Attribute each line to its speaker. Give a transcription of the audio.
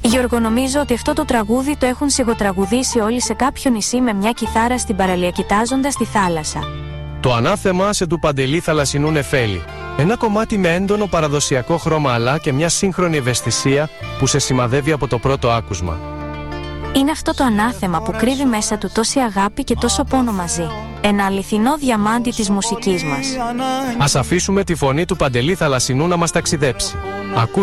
Speaker 1: Γιώργο, νομίζω ότι αυτό το τραγούδι το έχουν σιγοτραγουδήσει όλοι σε κάποιο νησί με μια κιθάρα στην παραλία κοιτάζοντας τη θάλασσα.
Speaker 2: Το ανάθεμά σε του Παντελή Θαλασσινού Νεφέλη. Ένα κομμάτι με έντονο παραδοσιακό χρώμα αλλά και μια σύγχρονη ευαισθησία που σε σημαδεύει από το πρώτο άκουσμα.
Speaker 1: Είναι αυτό το ανάθεμα που κρύβει μέσα του τόση αγάπη και τόσο πόνο μαζί. Ένα αληθινό διαμάντι της μουσικής μας.
Speaker 2: Ας αφήσουμε τη φωνή του Παντελή Θαλασσινού να μας ταξιδέψει.